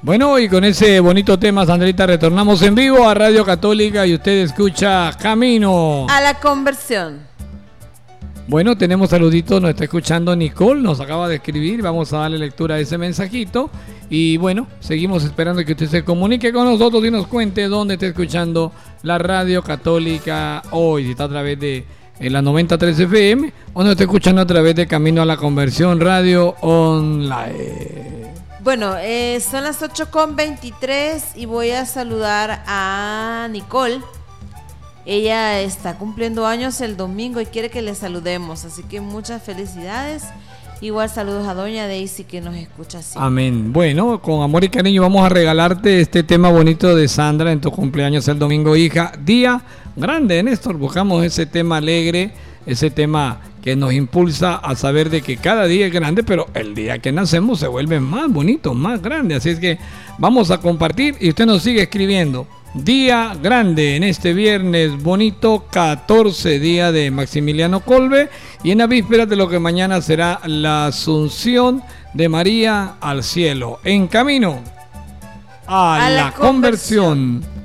Bueno, y con ese bonito tema, Sandrita, retornamos en vivo a Radio Católica y usted escucha Camino a la Conversión. Bueno, tenemos saluditos, nos está escuchando Nicole, nos acaba de escribir, vamos a darle lectura a ese mensajito. Y bueno, seguimos esperando que usted se comunique con nosotros y nos cuente dónde está escuchando la Radio Católica hoy, si está a través de la 93 FM o nos está escuchando a través de Camino a la Conversión Radio Online. Bueno, son las 8:23 y voy a saludar a Nicole. Ella está cumpliendo años el domingo y quiere que le saludemos, así que muchas felicidades. Igual saludos a doña Daisy que nos escucha así. Amén. Bueno, con amor y cariño vamos a regalarte este tema bonito de Sandra en tu cumpleaños el domingo, hija. Día grande, Néstor. Buscamos ese tema alegre, ese tema que nos impulsa a saber de que cada día es grande, pero el día que nacemos se vuelve más bonito, más grande. Así es que vamos a compartir y usted nos sigue escribiendo. Día grande en este viernes bonito, 14, día de Maximiliano Kolbe, y en la víspera de lo que mañana será la Asunción de María al cielo. En camino a la conversión.